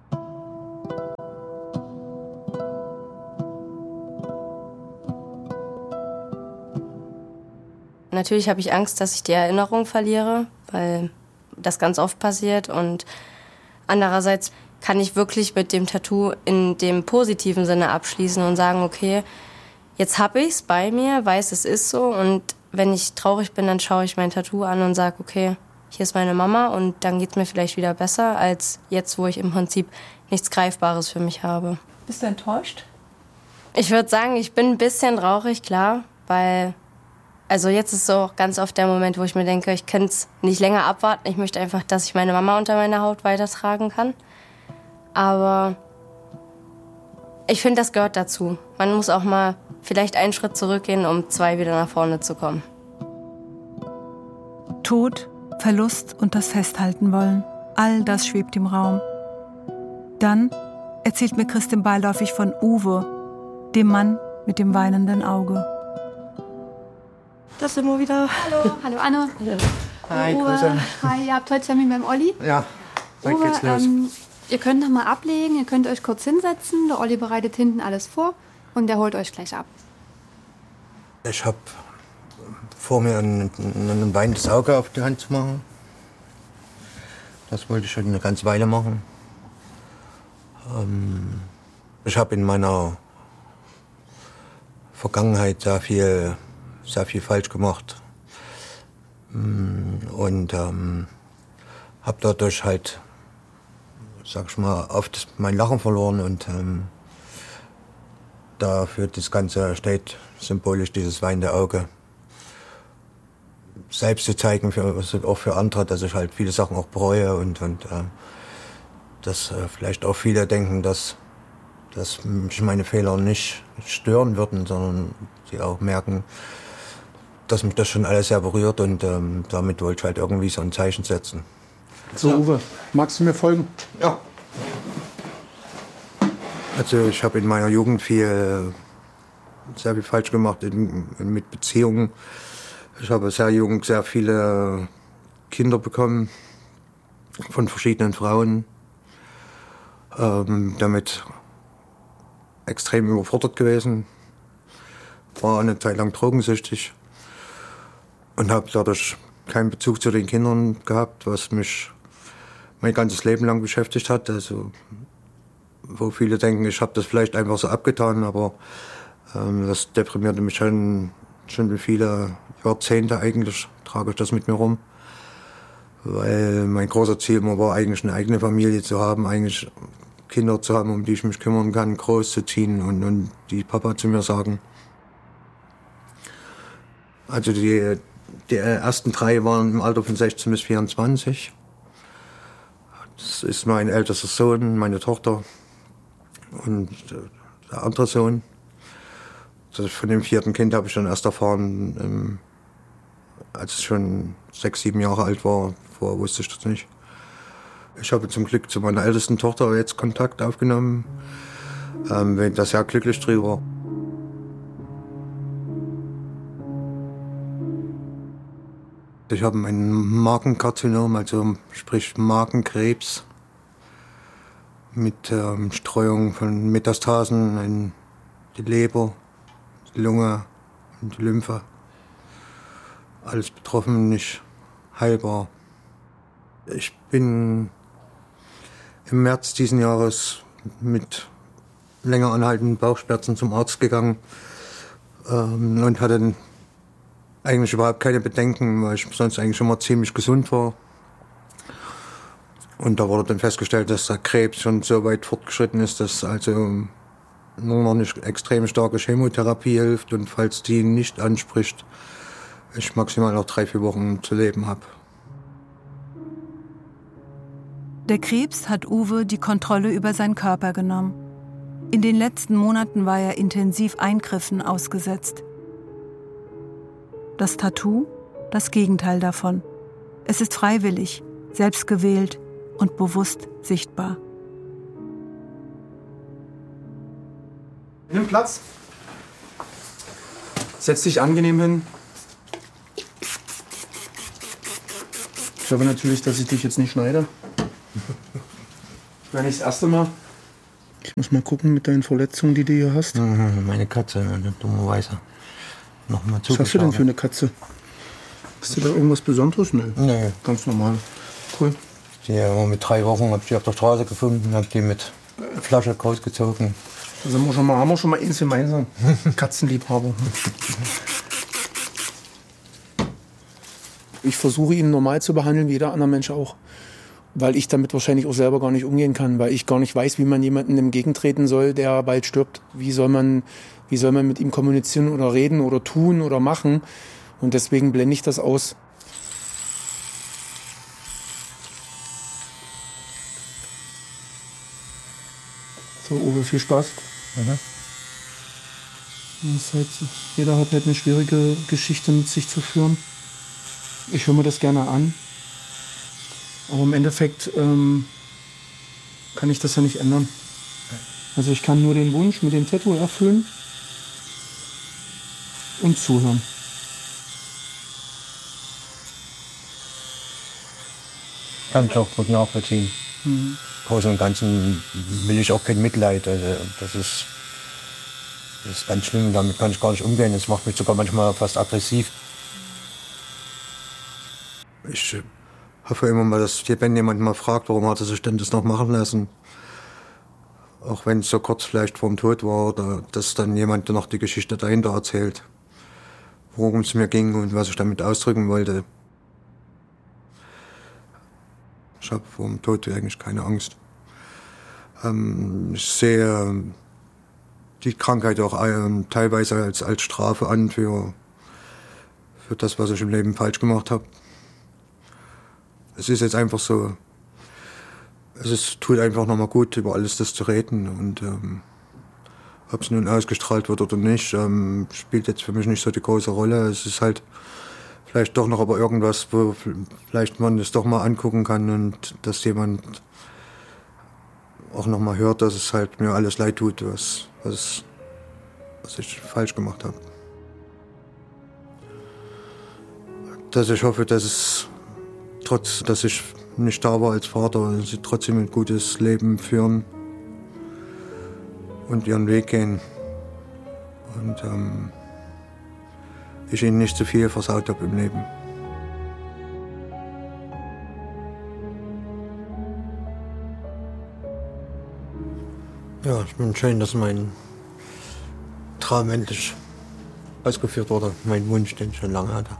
Natürlich habe ich Angst, dass ich die Erinnerung verliere, weil das ganz oft passiert. Und andererseits kann ich wirklich mit dem Tattoo in dem positiven Sinne abschließen und sagen, okay, jetzt habe ich es bei mir, weiß, es ist so. Und wenn ich traurig bin, dann schaue ich mein Tattoo an und sage, okay, hier ist meine Mama und dann geht es mir vielleicht wieder besser, als jetzt, wo ich im Prinzip nichts Greifbares für mich habe. Bist du enttäuscht? Ich würde sagen, ich bin ein bisschen traurig, klar, weil... Also jetzt ist so auch ganz oft der Moment, wo ich mir denke, ich könnte es nicht länger abwarten. Ich möchte einfach, dass ich meine Mama unter meiner Haut weitertragen kann. Aber ich finde, das gehört dazu. Man muss auch mal vielleicht einen Schritt zurückgehen, um zwei wieder nach vorne zu kommen. Tod, Verlust und das Festhalten wollen. All das schwebt im Raum. Dann erzählt mir Kristin beiläufig von Uwe, dem Mann mit dem weinenden Auge. Das sind wir wieder. Hallo, hallo Anne. Hallo. Hi, Uwe, Grüße. hi, ihr habt heute Termin beim Olli. Ja, dann Uwe, geht's los. Ähm, ihr könnt noch mal ablegen, ihr könnt euch kurz hinsetzen. Der Olli bereitet hinten alles vor und der holt euch gleich ab. Ich habe vor mir ein, ein weinendes Auge auf die Hand zu machen. Das wollte ich schon eine ganze Weile machen. Ähm, ich habe in meiner Vergangenheit sehr viel sehr viel falsch gemacht und ähm, habe dadurch halt, sag ich mal, oft mein Lachen verloren und ähm, dafür das Ganze steht symbolisch dieses weinende Auge. Selbst zu zeigen, für, auch für andere, dass ich halt viele Sachen auch bereue und, und äh, dass äh, vielleicht auch viele denken, dass, dass mich meine Fehler nicht stören würden, sondern sie auch merken, dass mich das schon alles sehr berührt und ähm, damit wollte ich halt irgendwie so ein Zeichen setzen. So, Uwe, magst du mir folgen? Ja. Also ich habe in meiner Jugend viel, sehr viel falsch gemacht in, in, mit Beziehungen. Ich habe sehr jung sehr viele Kinder bekommen von verschiedenen Frauen. Ähm, damit extrem überfordert gewesen. War eine Zeit lang drogensüchtig. Und habe dadurch keinen Bezug zu den Kindern gehabt, was mich mein ganzes Leben lang beschäftigt hat. Also, wo viele denken, ich habe das vielleicht einfach so abgetan, aber ähm, das deprimierte mich schon, schon viele Jahrzehnte eigentlich, trage ich das mit mir rum. Weil mein großer Ziel immer war, eigentlich eine eigene Familie zu haben, eigentlich Kinder zu haben, um die ich mich kümmern kann, groß zu ziehen und, und die Papa zu mir sagen. Also die Die ersten drei waren im Alter von sechzehn bis vierundzwanzig. Das ist mein ältester Sohn, meine Tochter und der andere Sohn. Das von dem vierten Kind habe ich dann erst erfahren, als es schon sechs, sieben Jahre alt war. Vorher wusste ich das nicht. Ich habe zum Glück zu meiner ältesten Tochter jetzt Kontakt aufgenommen. Ähm, bin da sehr glücklich drüber. Ich habe ein Magenkarzinom, also sprich Magenkrebs, mit ähm, Streuung von Metastasen in die Leber, die Lunge und die Lymphe. Alles betroffen, nicht heilbar. Ich bin im März diesen Jahres mit länger anhaltenden Bauchschmerzen zum Arzt gegangen ähm, und hatte eigentlich überhaupt keine Bedenken, weil ich sonst eigentlich immer ziemlich gesund war. Und da wurde dann festgestellt, dass der Krebs schon so weit fortgeschritten ist, dass also nur noch eine extrem starke Chemotherapie hilft und falls die nicht anspricht, ich maximal noch drei, vier Wochen zu leben habe. Der Krebs hat Uwe die Kontrolle über seinen Körper genommen. In den letzten Monaten war er intensiv Eingriffen ausgesetzt. Das Tattoo, das Gegenteil davon. Es ist freiwillig, selbstgewählt und bewusst sichtbar. Nimm Platz. Setz dich angenehm hin. Ich hoffe natürlich, dass ich dich jetzt nicht schneide. Wäre nicht das erste Mal. Ich muss mal gucken mit deinen Verletzungen, die du hier hast. Meine Katze, eine dumme Weiße. Nochmal Was hast du denn für eine Katze? Hast du da irgendwas Besonderes? Nö. Nee. Ganz normal. Cool. Die haben mit drei Wochen hab ich die auf der Straße gefunden, hab die mit Flasche rausgezogen. Da sind wir schon mal, haben wir schon mal eins gemeinsam. Katzenliebhaber. Ich versuche ihn normal zu behandeln, wie jeder andere Mensch auch. Weil ich damit wahrscheinlich auch selber gar nicht umgehen kann, weil ich gar nicht weiß, wie man jemandem entgegentreten soll, der bald stirbt. Wie soll man, wie soll man mit ihm kommunizieren oder reden oder tun oder machen? Und deswegen blende ich das aus. So, Uwe, viel Spaß. Mhm. Das ist halt, jeder hat halt eine schwierige Geschichte mit sich zu führen. Ich höre mir das gerne an. Aber im Endeffekt ähm, kann ich das ja nicht ändern. Also ich kann nur den Wunsch mit dem Tattoo erfüllen und zuhören. Kann ich auch gut nachvollziehen. Mhm. Großen und Ganzen will ich auch kein Mitleid. Also das ist, das ist ganz schlimm, damit kann ich gar nicht umgehen. Das macht mich sogar manchmal fast aggressiv. Ich hoffe immer mal, dass wenn jemand mal fragt, warum hat er sich denn das noch machen lassen, auch wenn es so kurz vielleicht vorm Tod war, oder dass dann jemand noch die Geschichte dahinter erzählt, worum es mir ging und was ich damit ausdrücken wollte. Ich habe vor dem Tod eigentlich keine Angst. Ähm, ich sehe die Krankheit auch ähm, teilweise als, als Strafe an für, für das, was ich im Leben falsch gemacht habe. Es ist jetzt einfach so, es ist, tut einfach nochmal gut, über alles das zu reden. Und ähm, ob es nun ausgestrahlt wird oder nicht, ähm, spielt jetzt für mich nicht so die große Rolle. Es ist halt vielleicht doch noch aber irgendwas, wo vielleicht man das doch mal angucken kann und dass jemand auch noch mal hört, dass es halt mir alles leid tut, was, was, was ich falsch gemacht habe. Dass ich hoffe, dass es trotz, dass ich nicht da war als Vater, sie trotzdem ein gutes Leben führen und ihren Weg gehen. Und ähm, ich ihnen nicht zu viel versaut habe im Leben. Ja, ich bin schön, dass mein Traum endlich ausgeführt wurde. Mein Wunsch, den ich schon lange hatte.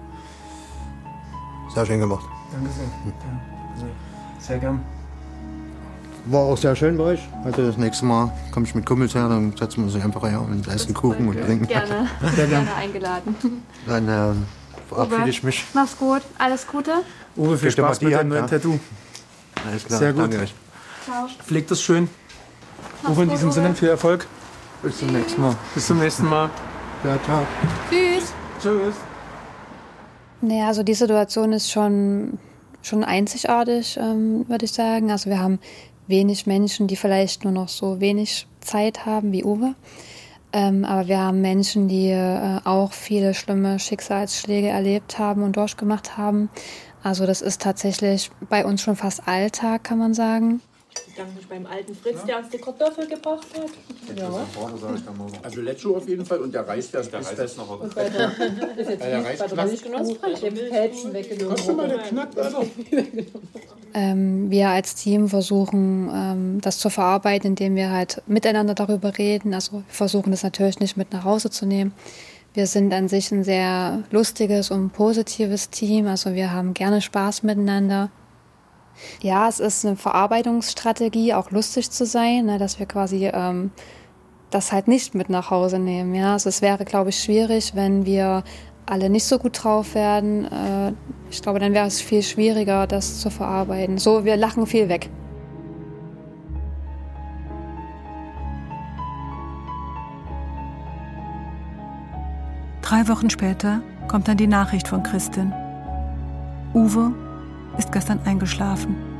Sehr schön gemacht. Danke sehr. Hm. Ja, sehr gern. War auch sehr schön bei euch. Also das nächste Mal komme ich mit Kumpels her, dann setzen wir uns einfach her und essen Kuchen und trinken. Gerne. Sehr gerne eingeladen. Dann äh, verabschiede ich mich. Mach's gut. Alles Gute. Uwe, viel Spaß mit deinem neuen Tattoo. Alles klar. Sehr gut. Danke euch. Ciao. Pflegt das schön. Mach's Uwe, in gut, diesem Uwe. Sinne viel Erfolg. Bis zum nächsten Mal. Bis zum nächsten Mal. Ja, ciao. Tschüss. Tschüss. Naja, also die Situation ist schon, schon einzigartig, ähm, würde ich sagen. Also wir haben wenig Menschen, die vielleicht nur noch so wenig Zeit haben wie Uwe. Ähm, aber wir haben Menschen, die äh, auch viele schlimme Schicksalsschläge erlebt haben und durchgemacht haben. Also das ist tatsächlich bei uns schon fast Alltag, kann man sagen. Ich bedanke mich beim alten Fritz, der uns die Kartoffel gebracht hat. Ja. Also Leccio auf jeden Fall und der Reis, der ist fest noch. Und bei der, ist jetzt der nicht, Reis bei der Milchknusprig, ich habe den Fältchen weggenommen. Hast du mal der knackt, Alter? Ähm, wir als Team versuchen, ähm, das zu verarbeiten, indem wir halt miteinander darüber reden. Also wir versuchen das natürlich nicht mit nach Hause zu nehmen. Wir sind an sich ein sehr lustiges und positives Team. Also wir haben gerne Spaß miteinander. Ja, es ist eine Verarbeitungsstrategie, auch lustig zu sein, ne, dass wir quasi ähm, das halt nicht mit nach Hause nehmen. Ja? Also es wäre, glaube ich, schwierig, wenn wir alle nicht so gut drauf werden. Äh, ich glaube, dann wäre es viel schwieriger, das zu verarbeiten. So, wir lachen viel weg. Drei Wochen später kommt dann die Nachricht von Christin. Uwe ist gestern eingeschlafen.